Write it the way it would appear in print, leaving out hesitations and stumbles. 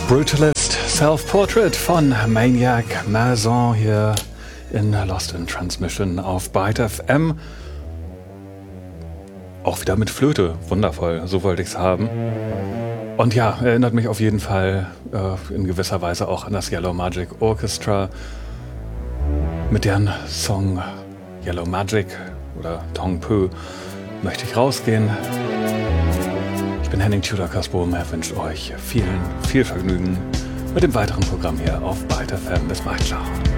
Brutalist Self-Portrait von Maniac Mason hier in Lost in Transmission auf Byte FM. Auch wieder mit Flöte, wundervoll, so wollte ich es haben. Und ja, erinnert mich auf jeden Fall in gewisser Weise auch an das Yellow Magic Orchestra mit deren Song Yellow Magic oder Tong Peu möchte ich rausgehen. Ich bin Henning Tudor-Kasbohm, wünsche euch viel Vergnügen mit dem weiteren Programm hier auf Byte FM. Bis bald, ciao.